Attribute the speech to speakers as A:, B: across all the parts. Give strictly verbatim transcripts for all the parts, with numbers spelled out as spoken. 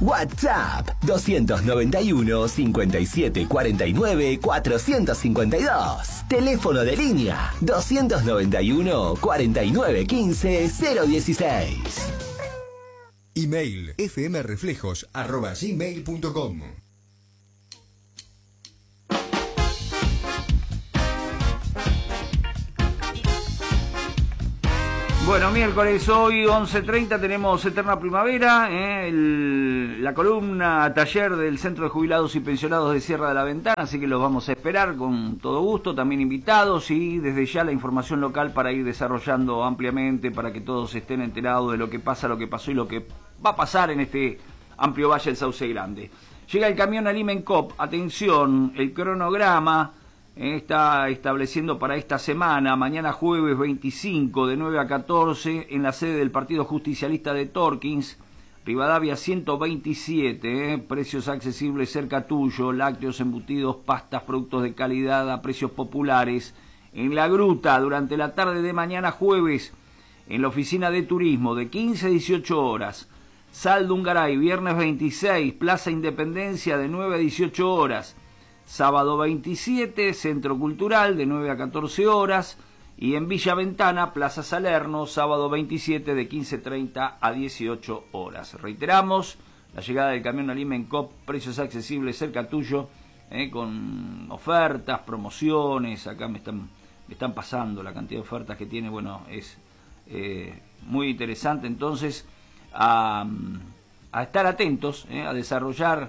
A: WhatsApp dos nueve uno, cinco siete cuatro nueve, cuatro cinco dos. Teléfono de línea dos nueve uno, cuarenta y nueve quince, cero dieciséis.
B: Email fmreflejos arroba gmail punto com.
C: Bueno, miércoles, hoy once treinta tenemos Eterna Primavera, eh, el, la columna taller del Centro de Jubilados y Pensionados de Sierra de la Ventana, así que los vamos a esperar con todo gusto, también invitados y desde ya la información local para ir desarrollando ampliamente, para que todos estén enterados de lo que pasa, lo que pasó y lo que va a pasar en este amplio valle del Sauce Grande. Llega el camión Alimencop, atención, el cronograma está estableciendo para esta semana, mañana jueves veinticinco de nueve a catorce, en la sede del Partido Justicialista de Torkins, Rivadavia ciento veintisiete, eh, precios accesibles cerca tuyo, lácteos, embutidos, pastas, productos de calidad a precios populares, en La Gruta, durante la tarde de mañana jueves, en la oficina de turismo, de quince a dieciocho horas, Saldo Ungaray, viernes veintiséis, Plaza Independencia, de nueve a dieciocho horas, sábado veintisiete, Centro Cultural, de nueve a catorce horas, y en Villa Ventana, Plaza Salerno, sábado veintisiete, de quince treinta a dieciocho horas. Reiteramos, la llegada del camión Alimencop, precios accesibles cerca tuyo, eh, con ofertas, promociones, acá me están, me están pasando la cantidad de ofertas que tiene, bueno, es eh, muy interesante, entonces, a, a estar atentos, eh, a desarrollar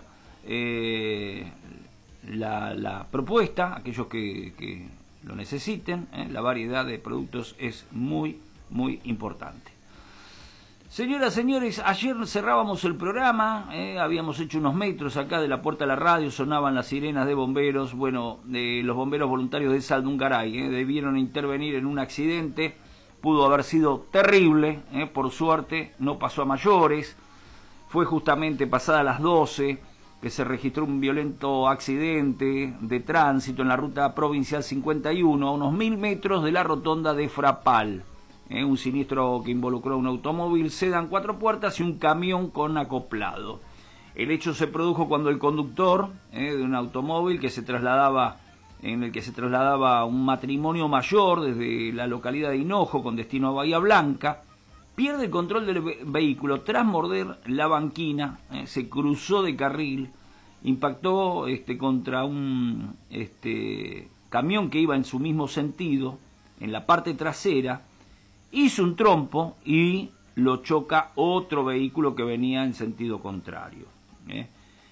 C: eh, La, la propuesta, aquellos que, que lo necesiten, ¿eh? La variedad de productos es muy, muy importante. Señoras, señores, ayer cerrábamos el programa, ¿eh? Habíamos hecho unos metros acá de la puerta de la radio, sonaban las sirenas de bomberos, bueno, de los bomberos voluntarios de Saldungaray, ¿eh? Debieron intervenir en un accidente, pudo haber sido terrible, ¿eh? Por suerte no pasó a mayores, fue justamente pasada las doce, que se registró un violento accidente de tránsito en la ruta provincial cincuenta y uno, a unos mil metros de la rotonda de Frapal. Eh, un siniestro que involucró a un automóvil sedán cuatro puertas y un camión con acoplado. El hecho se produjo cuando el conductor eh, de un automóvil que se trasladaba, en el que se trasladaba un matrimonio mayor desde la localidad de Hinojo con destino a Bahía Blanca, pierde el control del ve- vehículo tras morder la banquina, eh, se cruzó de carril, impactó este, contra un este, camión que iba en su mismo sentido, en la parte trasera, hizo un trompo y lo choca otro vehículo que venía en sentido contrario. ¿eh?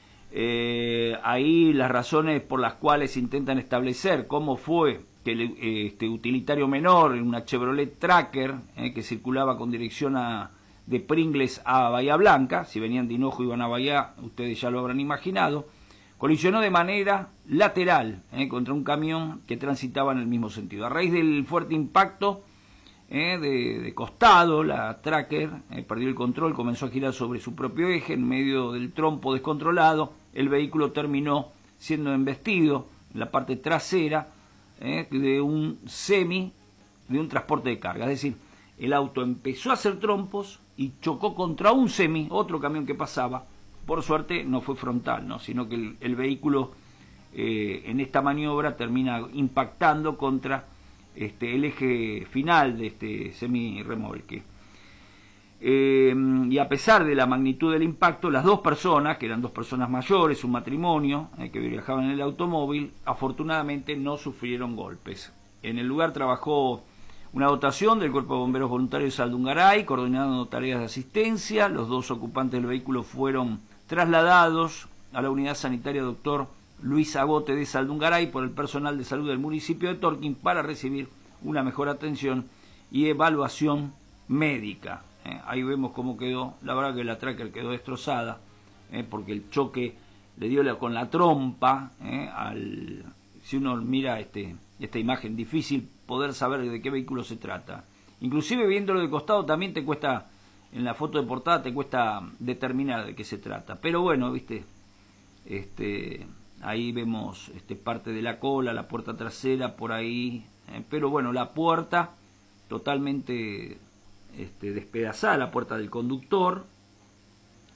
C: Eh, ahí las razones por las cuales intentan establecer cómo fue que el este, utilitario menor, una Chevrolet Tracker, eh, que circulaba con dirección a, de Pringles a Bahía Blanca, si venían de Hinojo iban a Bahía, ustedes ya lo habrán imaginado, colisionó de manera lateral eh, contra un camión que transitaba en el mismo sentido. A raíz del fuerte impacto eh, de, de costado, la Tracker eh, perdió el control, comenzó a girar sobre su propio eje en medio del trompo descontrolado, el vehículo terminó siendo embestido en la parte trasera Eh, de un semi, de un transporte de carga, es decir, el auto empezó a hacer trompos y chocó contra un semi, otro camión que pasaba, por suerte no fue frontal, ¿no? Sino que el, el vehículo eh, en esta maniobra termina impactando contra este, el eje final de este semi remolque. Eh, y a pesar de la magnitud del impacto, las dos personas, que eran dos personas mayores, un matrimonio eh, que viajaban en el automóvil, afortunadamente no sufrieron golpes. En el lugar trabajó una dotación del Cuerpo de Bomberos Voluntarios de Saldungaray, coordinando tareas de asistencia. Los dos ocupantes del vehículo fueron trasladados a la unidad sanitaria Doctor Luis Agote de Saldungaray por el personal de salud del municipio de Torquín para recibir una mejor atención y evaluación médica. Eh, ahí vemos cómo quedó, la verdad que la Tracker quedó destrozada, eh, porque el choque le dio la, con la trompa, eh, al, si uno mira este, esta imagen, difícil poder saber de qué vehículo se trata. Inclusive viéndolo de costado también te cuesta, en la foto de portada te cuesta determinar de qué se trata. Pero bueno, viste, este, ahí vemos este, parte de la cola, la puerta trasera por ahí, eh, pero bueno, la puerta totalmente... Este, despedazada, la puerta del conductor,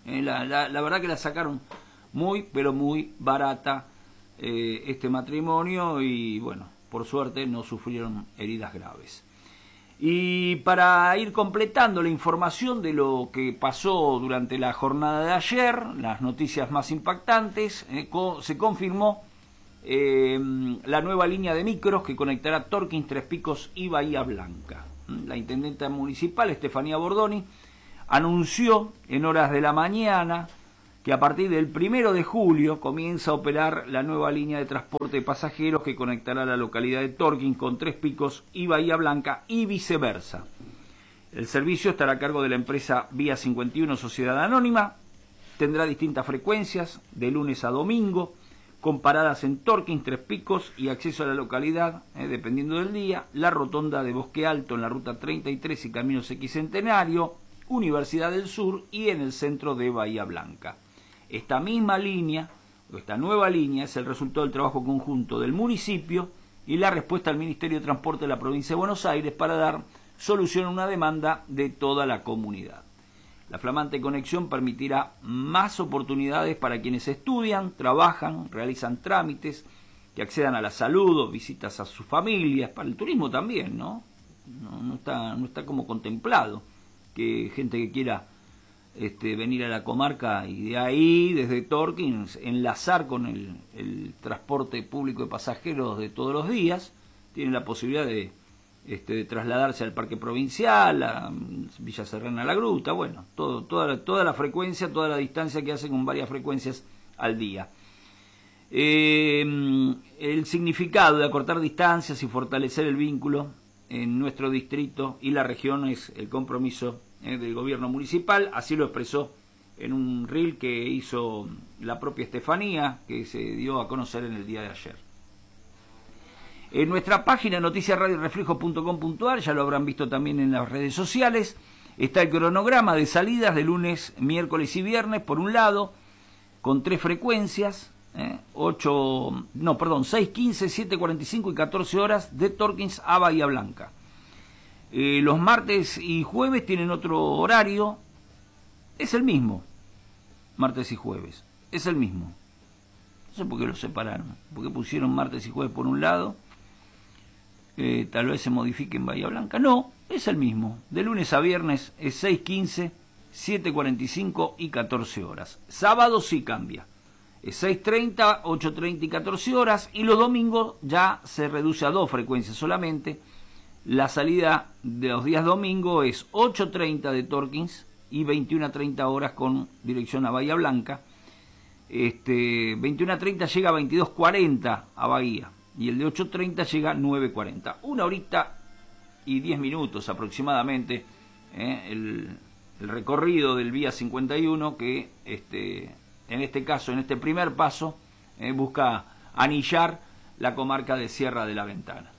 C: Eh, la, la, la verdad que la sacaron muy, pero muy barata eh, este matrimonio y bueno, por suerte no sufrieron heridas graves. Y para ir completando la información de lo que pasó durante la jornada de ayer, las noticias más impactantes, eh, co se confirmó eh, la nueva línea de micros que conectará Torkins, Tres Picos y Bahía Blanca. La intendenta municipal, Estefanía Bordoni, anunció en horas de la mañana que a partir del primero de julio comienza a operar la nueva línea de transporte de pasajeros que conectará la localidad de Torkins con Tres Picos y Bahía Blanca y viceversa. El servicio estará a cargo de la empresa Vía cincuenta y uno Sociedad Anónima, tendrá distintas frecuencias de lunes a domingo, con paradas en Torkins, Tres Picos y acceso a la localidad, eh, dependiendo del día, la rotonda de Bosque Alto en la ruta treinta y tres y Caminos X Centenario, Universidad del Sur y en el centro de Bahía Blanca. Esta misma línea, o esta nueva línea, es el resultado del trabajo conjunto del municipio y la respuesta al Ministerio de Transporte de la provincia de Buenos Aires para dar solución a una demanda de toda la comunidad. La flamante conexión permitirá más oportunidades para quienes estudian, trabajan, realizan trámites, que accedan a la salud o visitas a sus familias, para el turismo también, ¿no? No, no está, no está como contemplado que gente que quiera Este, venir a la comarca y de ahí, desde Torkins, enlazar con el, el transporte público de pasajeros de todos los días, tienen la posibilidad de, este, de trasladarse al Parque Provincial, a Villa Serrana, La Gruta, bueno, todo, toda, toda la frecuencia, toda la distancia que hacen con varias frecuencias al día. Eh, el significado de acortar distancias y fortalecer el vínculo en nuestro distrito y la región es el compromiso del gobierno municipal, así lo expresó en un reel que hizo la propia Estefanía, que se dio a conocer en el día de ayer. En nuestra página noticias radio reflejo punto com punto ar, ya lo habrán visto también en las redes sociales, está el cronograma de salidas de lunes, miércoles y viernes, por un lado, con tres frecuencias, eh, ocho, no, perdón, seis, quince, siete, cuarenta y cinco y catorce horas de Torkins a Bahía Blanca. Eh, los martes y jueves tienen otro horario, es el mismo, martes y jueves, es el mismo. No sé por qué lo separaron, porque pusieron martes y jueves por un lado, eh, tal vez se modifique en Bahía Blanca. No, es el mismo, de lunes a viernes es seis, quince, siete, cuarenta y cinco y catorce horas. Sábado sí cambia, es seis treinta, ocho treinta y catorce horas, y los domingos ya se reduce a dos frecuencias solamente. La salida de los días domingo es ocho treinta de Torkins y veintiuna treinta horas con dirección a Bahía Blanca. Este, veintiuna treinta llega a veintidós cuarenta a Bahía y el de ocho treinta llega a nueve cuarenta. Una horita y diez minutos aproximadamente eh, el, el recorrido del Vía cincuenta y uno que este, en este caso, en este primer paso, eh, busca anillar la comarca de Sierra de la Ventana.